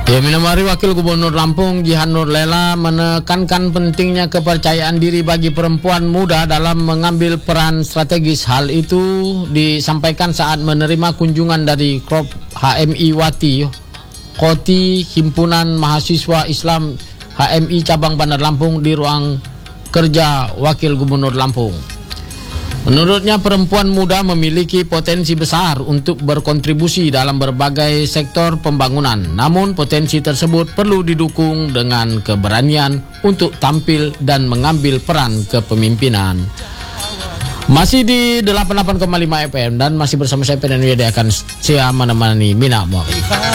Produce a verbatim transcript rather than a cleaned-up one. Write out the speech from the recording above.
Ya, Minamari Wakil Gubernur Lampung Jihan Nur Lela menekankan pentingnya kepercayaan diri bagi perempuan muda dalam mengambil peran strategis. Hal itu disampaikan saat menerima kunjungan dari Krop H M I Wati Koti Himpunan Mahasiswa Islam H M I Cabang Bandar Lampung di ruang kerja Wakil Gubernur Lampung. Menurutnya, perempuan muda memiliki potensi besar untuk berkontribusi dalam berbagai sektor pembangunan. Namun, potensi tersebut perlu didukung dengan keberanian untuk tampil dan mengambil peran kepemimpinan. Masih di delapan puluh delapan koma lima F M dan masih bersama saya Pedan Wiyadi akan siap menemani Mina Muak.